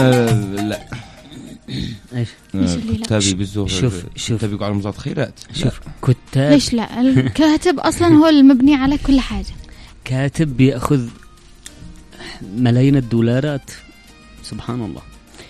لا. ايش كتابي بالزهر. شوف كتابي على مزاد خيرات. شوف كتاب. ليش لا؟ الكاتب اصلا هو المبني على كل حاجه. كاتب بيأخذ ملايين الدولارات، سبحان الله.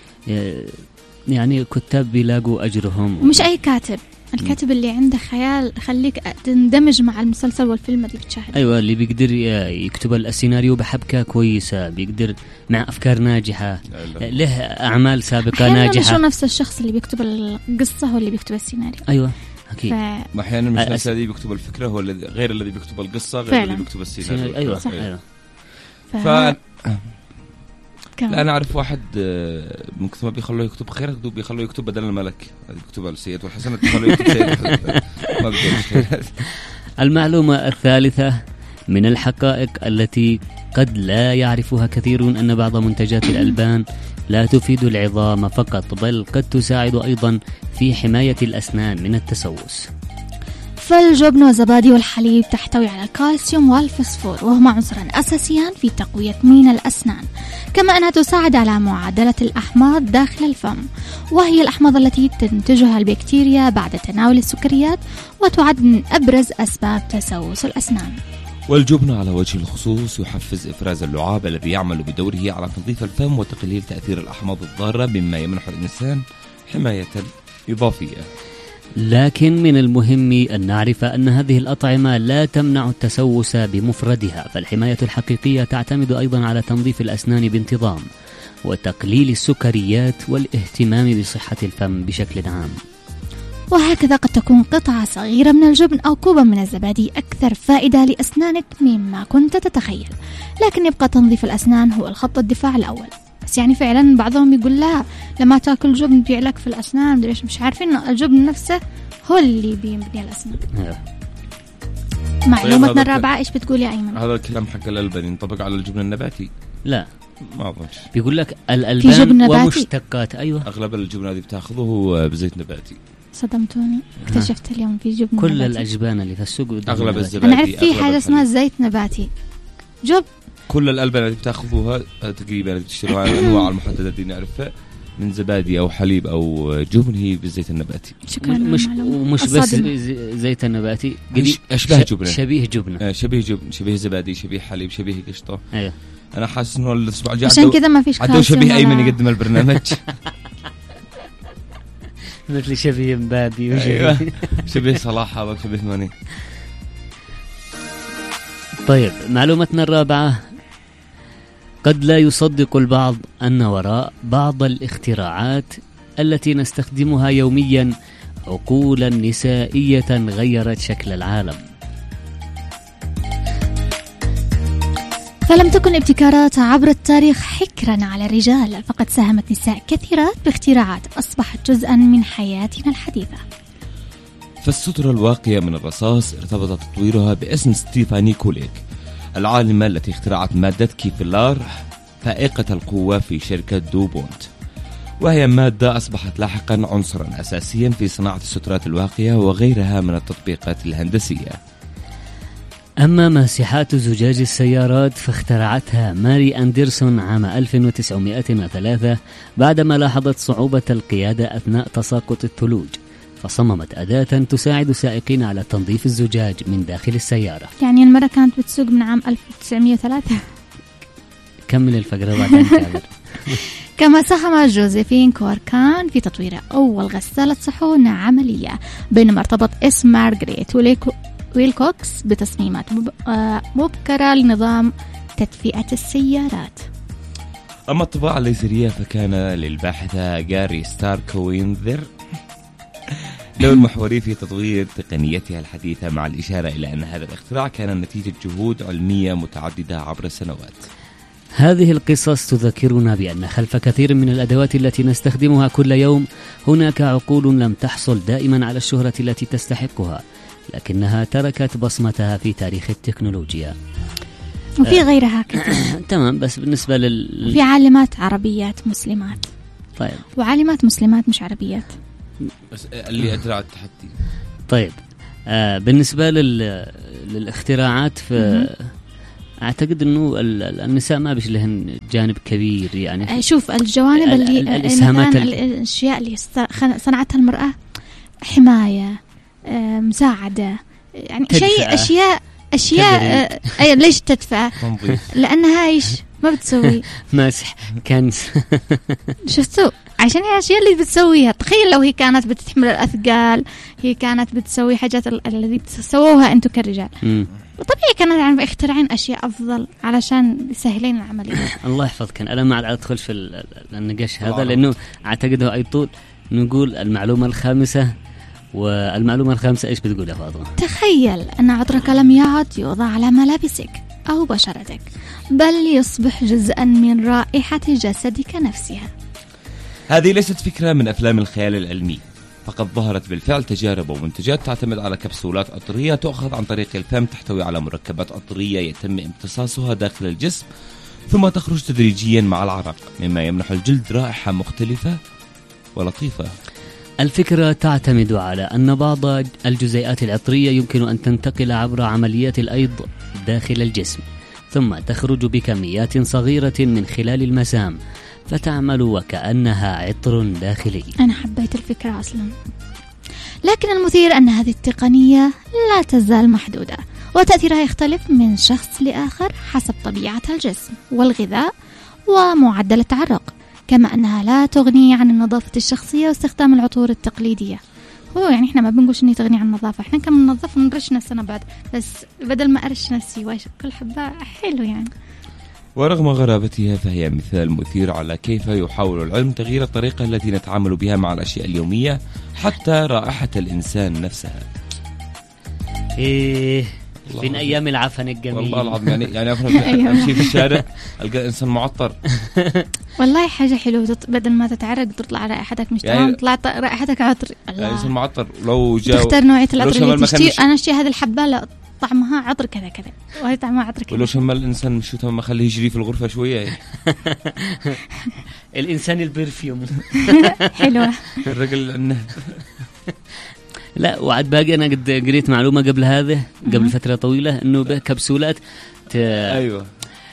يعني كتاب بيلاقوا أجرهم. ومش أي كاتب، الكاتب اللي عنده خيال خليك تندمج مع المسلسل والفيلم اللي بتشاهده. أيوة، اللي بيقدر يكتب السيناريو بحبكة كويسة، بيقدر مع أفكار ناجحة، له أعمال سابقة ناجحة. مش نفس الشخص اللي بيكتب القصة هو اللي بيكتب السيناريو. أيوة أكيد. أحيانا مش نفس الذي بيكتب الفكرة هو غير الذي بيكتب القصة، غير الذي بيكتب السيناريو. أيوة صح. أيوة. لا أنا أعرف واحد من كثر ما بيخلوه يكتب خير بيخلوه يكتب بدل الملك، يكتب السيئات والحسنات، بيخلوه يكتب سيئات ما بيقدر. المعلومة الثالثة من الحقائق التي قد لا يعرفها كثيرون أن بعض منتجات الألبان لا تفيد العظام فقط، بل قد تساعد أيضا في حماية الأسنان من التسوس. فالجبن والزبادي والحليب تحتوي على الكالسيوم والفسفور، وهما عنصران أساسيان في تقوية مين الأسنان، كما أنها تساعد على معادلة الأحماض داخل الفم، وهي الأحماض التي تنتجها البكتيريا بعد تناول السكريات، وتعد من أبرز أسباب تسوس الأسنان. والجبن على وجه الخصوص يحفز إفراز اللعاب الذي يعمل بدوره على تنظيف الفم وتقليل تأثير الأحماض الضارة، مما يمنح الإنسان حماية إضافية. لكن من المهم أن نعرف أن هذه الأطعمة لا تمنع التسوس بمفردها، فالحماية الحقيقية تعتمد أيضا على تنظيف الأسنان بانتظام وتقليل السكريات والاهتمام بصحة الفم بشكل عام. وهكذا قد تكون قطعة صغيرة من الجبن أو كوبا من الزبادي أكثر فائدة لأسنانك مما كنت تتخيل، لكن يبقى تنظيف الأسنان هو الخط الدفاع الأول. بس يعني فعلا بعضهم يقول لها لما تاكل جبن بيعلك في الأسنان، ليش مش عارفين الجبن نفسه هو اللي بيبني الأسنان. معلومتنا الرابعة إيش بتقول يا أيمن؟ هذا الكلام حق الألبان ينطبق على الجبن النباتي؟ لا ما أظنش. بيقول لك الألبان ومشتقات. أيوة، أغلب الجبن هذه بتاخذه بزيت نباتي. صدمتوني، اكتشفت اليوم في جبن كل نباتي. الأجبان اللي في السوق أغلب الزبادي. أنا عرفت في حاجة اسمها زيت نباتي. كل الألبان اللي بتاخذوها تقريبا بتشتروها أنواع المحددة دي نعرفها من زبادي أو حليب أو جبن هي بالزيت النباتي. مش بس زيت النباتي، أشبه جبنة، شبيه جبنة، شبيه جبن، شبيه زبادي، شبيه حليب، شبيه قشطة. أيوة. أنا حاسس إنه الأسبوع الجاي عشان كذا ما فيش كالسيوم. شبيه أيمن يقدم البرنامج. مثل شبيه مبابي شبيه صلاح هذا شبيه ماني. طيب، معلومتنا الرابعة، قد لا يصدق البعض أن وراء بعض الاختراعات التي نستخدمها يوميا عقولا نسائية غيرت شكل العالم. فلم تكن ابتكارات عبر التاريخ حكرا على الرجال، فقد ساهمت نساء كثيرات باختراعات أصبحت جزءا من حياتنا الحديثة. فالسترة الواقية من الرصاص ارتبط تطويرها باسم ستيفاني كوليك، العالمة التي اخترعت مادة كيفلار فائقة القوة في شركة دوبونت، وهي مادة أصبحت لاحقا عنصرا أساسيا في صناعة السترات الواقية وغيرها من التطبيقات الهندسية. أما ماسحات زجاج السيارات فاخترعتها ماري أندرسون عام 1903 بعدما لاحظت صعوبة القيادة أثناء تساقط الثلوج، فصممت أداة تساعد سائقين على تنظيف الزجاج من داخل السيارة. يعني المرة كانت بتسوق من عام 1903. كمل الفقرة بعدين كابر. كما ساهم جوزيفين كوركان في تطوير أول غسالة صحون عملية، بينما ارتبط اسم مارغريت ويلكوكس بتصميمات مبكرة لنظام تدفئة السيارات. أما الطباعة الليزرية فكان للباحثة جاري ستاركوينذر دور محوري في تطوير تقنيتها الحديثة، مع الإشارة إلى أن هذا الاختراع كان نتيجة جهود علمية متعددة عبر السنوات. هذه القصص تذكرنا بأن خلف كثير من الأدوات التي نستخدمها كل يوم هناك عقول لم تحصل دائما على الشهرة التي تستحقها، لكنها تركت بصمتها في تاريخ التكنولوجيا. وفي غيرها كثير. تمام، بس بالنسبة في عالمات عربيات مسلمات. طيب، وعالمات مسلمات مش عربيات، بس اللي أدرى التحدي. طيب، بالنسبة للاختراعات أعتقد أنه النساء ما بيش لهن جانب كبير يعني. شوف الجوانب اللي الإسهامات الأشياء اللي صنعتها المرأة، حماية، مساعدة، يعني شيء أشياء ليش تدفع؟ لأنها إيش ما بتسوي ماسح كان شفتوا عشان هي الأشياء اللي بتسويها. تخيل لو هي كانت بتحمل الأثقال، هي كانت بتسوي حاجات الذي تسووها أنتوا كرجال، وطبيعي كانت عم يخترعين أشياء أفضل علشان يسهلين العملية. الله يحفظك. أنا ما أدخل في النقاش هذا لأنه أعتقده أي طول. نقول المعلومة الخامسة، والمعلومة الخامسة إيش بتقول يا فاطمة؟ تخيل أن عطرك لم يعد يوضع على ملابسك أو بشرتك، بل يصبح جزءا من رائحة جسدك نفسها. هذه ليست فكرة من أفلام الخيال العلمي، فقد ظهرت بالفعل تجارب ومنتجات تعتمد على كبسولات عطرية تؤخذ عن طريق الفم، تحتوي على مركبات عطرية يتم امتصاصها داخل الجسم ثم تخرج تدريجيا مع العرق، مما يمنح الجلد رائحة مختلفة ولطيفة. الفكرة تعتمد على أن بعض الجزيئات العطرية يمكن أن تنتقل عبر عمليات الأيض داخل الجسم، ثم تخرج بكميات صغيرة من خلال المسام، فتعمل وكأنها عطر داخلي. أنا حبيت الفكرة أصلا، لكن المثير أن هذه التقنية لا تزال محدودة، وتأثيرها يختلف من شخص لآخر حسب طبيعة الجسم والغذاء ومعدل التعرق، كما أنها لا تغني عن النظافة الشخصية واستخدام العطور التقليدية. هو يعني إحنا ما بنقولش إني تغني عن النظافة، إحنا كمان ننظف ونرش نفسنا بعد، بس بدل ما أرش نفسي واش كل حبة حلو يعني. ورغم غرابتها فهي مثال مثير على كيف يحاول العلم تغيير الطريقة التي نتعامل بها مع الأشياء اليومية، حتى رائحة الإنسان نفسها. من أيام العفن الجميل والله العظيم يعني أمشي في الشارع ألقى إنسان معطر والله حاجة حلوة، بدل ما تتعرق تطلع رائحتك مش تمام، طلعت رائحتك عطر. يعني إنسان معطر لو جاء تختار نوعية العطر اللي تشتري. أنا أشتري هذه الحبة لا طعمها عطر كذا كذا، وهي طعمها عطر كذا. ولو شم الإنسان مش تمام ما خليه يجري في الغرفة شوية الإنسان البرفيوم حلوة الرجل لا وعد باقي. أنا قد قريت معلومة قبل هذا قبل فترة طويلة إنه بكبسولات أيوة.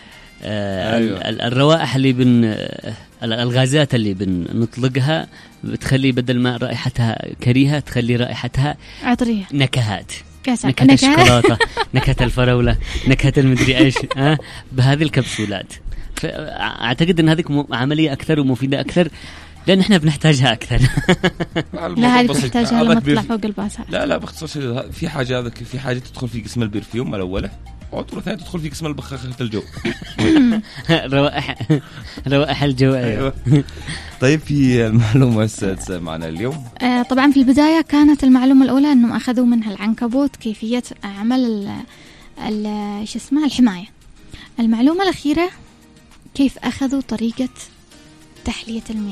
الروائح اللي الغازات اللي بنطلقها بتخلي بدل ما رائحتها كريهة تخلي رائحتها عطرية، نكهات، نكهة الشوكولاتة، نكهة الفراولة، نكهة المدري إيش بهذه الكبسولات. فأعتقد أن هذه عملية أكثر ومفيدة أكثر، لأن إحنا بنحتاجها أكثر. لا هذه بنحتاجها لما تطلع فوق الباسات. لا باختصار في حاجة تدخل في قسم البرفيوم الأولى، وعطور ثانية تدخل في قسم البخاخة الجو. روائح الجو. أيوة. طيب في المعلومة السادسة معنا اليوم. طبعا في البداية كانت المعلومة الأولى أنهم أخذوا منها العنكبوت كيفية عمل الحماية. المعلومة الأخيرة كيف أخذوا طريقة تحلية المياه.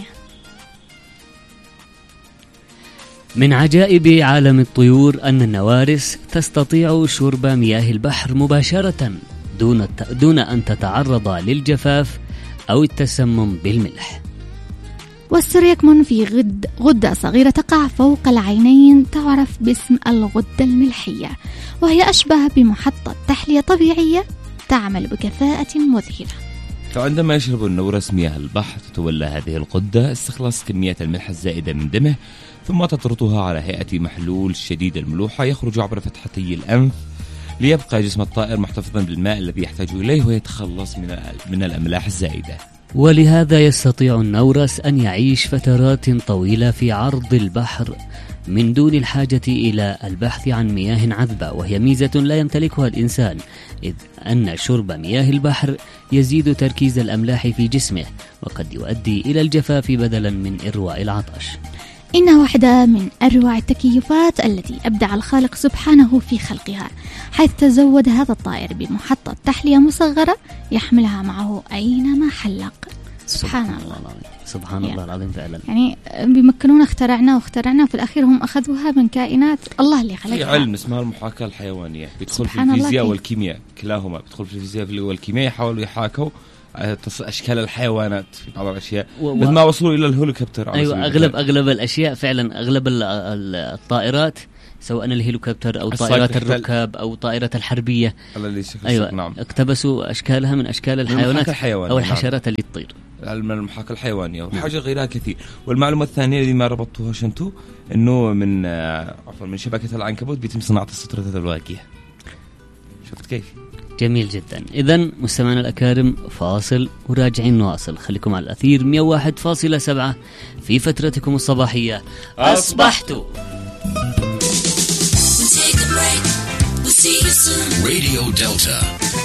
من عجائب عالم الطيور أن النوارس تستطيع شرب مياه البحر مباشرة دون أن تتعرض للجفاف أو التسمم بالملح. والسر يكمن في غدة صغيرة تقع فوق العينين تعرف باسم الغدة الملحية، وهي أشبه بمحطة تحلية طبيعية تعمل بكفاءة مذهلة. فعندما يشرب النورس مياه البحر تتولى هذه الغدة استخلاص كميات الملح الزائدة من دمه، ثم تطردها على هيئة محلول شديد الملوحة يخرج عبر فتحتي الأنف، ليبقى جسم الطائر محتفظا بالماء الذي يحتاج إليه ويتخلص من الأملاح الزائدة. ولهذا يستطيع النورس أن يعيش فترات طويلة في عرض البحر من دون الحاجة إلى البحث عن مياه عذبة، وهي ميزة لا يمتلكها الإنسان، إذ أن شرب مياه البحر يزيد تركيز الأملاح في جسمه وقد يؤدي إلى الجفاف بدلا من إرواء العطش. إنها واحدة من أروع التكيفات التي أبدع الخالق سبحانه في خلقها، حيث تزود هذا الطائر بمحطة تحلية مصغرة يحملها معه أينما حلق. سبحان الله سبحان الله العظيم فعلا. يعني بيمكنونا اخترعنا وفي الأخير هم أخذوها من كائنات الله اللي خلقها. في علم اسمها المحاكاة الحيوانية، بيدخل في الفيزياء والكيمياء، كلاهما بيدخل في الفيزياء والكيمياء، يحاولوا يحاكوا أشكال الحيوانات في بعض الأشياء مثل ما وصلوا إلى الهليكوبتر. أيوة أغلب الأشياء فعلا، أغلب الطائرات سواء الهليكوبتر أو طائرات الركاب أو طائرة الحربية. أيوة نعم. اقتبسوا أشكالها من أشكال الحيوانات أو الحشرات اللي تطير، المحاكاة الحيوانية وحاجة غيرها كثير. والمعلومة الثانية اللي ما ربطوها شنتو إنه من شبكة العنكبوت بيتم صناعة السترة الواقية. شفت كيف؟ جميل جدا. إذن مستمعنا الأكارم فاصل وراجعين نواصل. خليكم على الأثير 101.7 في فترتكم الصباحية. أصبحتوا راديو دلتا.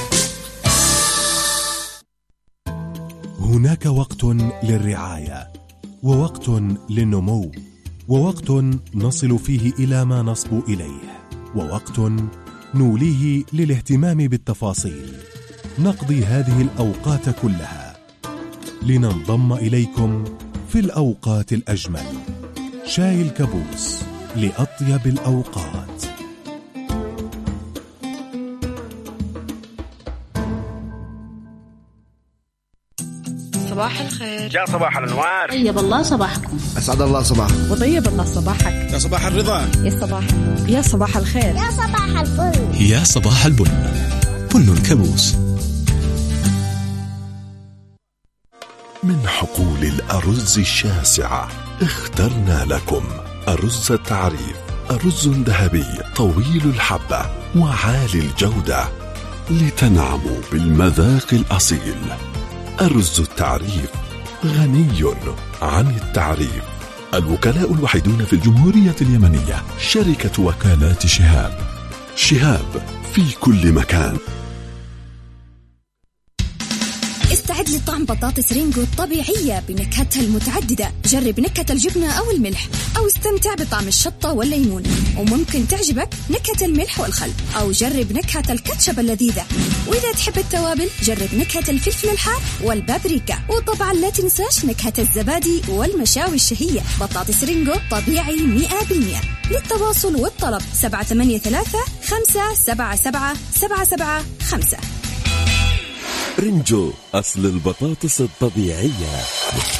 هناك وقت للرعاية، ووقت للنمو، ووقت نصل فيه إلى ما نصبو إليه، ووقت نوليه للاهتمام بالتفاصيل. نقضي هذه الأوقات كلها لننضم إليكم في الأوقات الأجمل. شاي الكابوس لأطيب الأوقات. صباح الخير، يا صباح الأنوار، طيب الله صباحكم، أسعد الله صباحكم، وطيب الله صباحك، يا صباح الرضا، يا صباح النور، يا صباح الخير، يا صباح الفل، يا صباح البن، بن الكابوس. من حقول الأرز الشاسعة اخترنا لكم أرز التعريف، أرز ذهبي طويل الحبة وعالي الجودة لتنعموا بالمذاق الأصيل. أرز التعريف غني عن التعريف. الوكلاء الوحيدون في الجمهورية اليمنية شركة وكالات شهاب. شهاب في كل مكان. استعد لطعم بطاطس رينجو الطبيعية بنكهتها المتعددة. جرب نكهة الجبنة أو الملح، أو استمتع بطعم الشطة والليمون، وممكن تعجبك نكهة الملح والخل، أو جرب نكهة الكاتشب اللذيذة. وإذا تحب التوابل جرب نكهة الفلفل الحار والبابريكا، وطبعا لا تنساش نكهة الزبادي والمشاوي الشهية. بطاطس رينجو طبيعي 100%. للتواصل والطلب 783-577-775. رينجو أصل البطاطس الطبيعية.